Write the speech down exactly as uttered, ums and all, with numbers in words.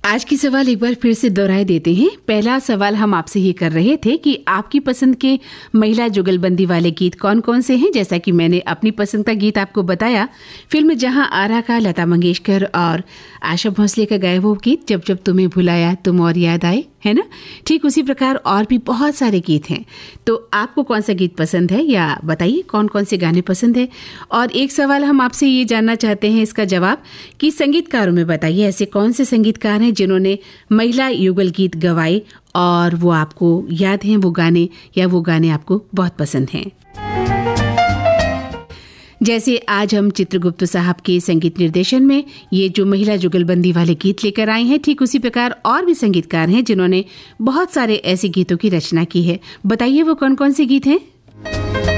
आज की सवाल एक बार फिर से दोहराए देते हैं। पहला सवाल हम आपसे ये कर रहे थे कि आपकी पसंद के महिला जुगलबंदी वाले गीत कौन कौन से हैं। जैसा कि मैंने अपनी पसंद का गीत आपको बताया, फिल्म जहां आरा का लता मंगेशकर और आशा भोसले का गाया वो गीत जब जब तुम्हें भुलाया तुम और याद आए, है ना। ठीक उसी प्रकार और भी बहुत सारे गीत हैं। तो आपको कौन सा गीत पसंद है या बताइए कौन कौन से गाने पसंद है। और एक सवाल हम आपसे ये जानना चाहते हैं इसका जवाब कि संगीतकारों में बताइए ऐसे कौन से संगीतकार हैं जिन्होंने महिला युगल गीत गवाए और वो आपको याद हैं वो गाने, या वो गाने आपको बहुत पसंद हैं। जैसे आज हम चित्रगुप्त साहब के संगीत निर्देशन में ये जो महिला जुगलबंदी वाले गीत लेकर आए हैं, ठीक उसी प्रकार और भी संगीतकार हैं जिन्होंने बहुत सारे ऐसे गीतों की रचना की है। बताइए वो कौन कौन से गीत हैं।